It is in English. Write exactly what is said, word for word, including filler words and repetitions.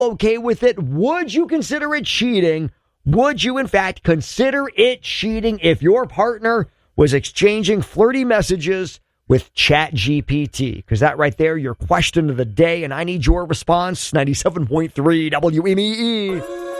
okay with it? Would you consider it cheating? Would you, in fact, consider it cheating if your partner was exchanging flirty messages with ChatGPT? Because that right there, your question of the day, and I need your response. ninety-seven point three W M E E.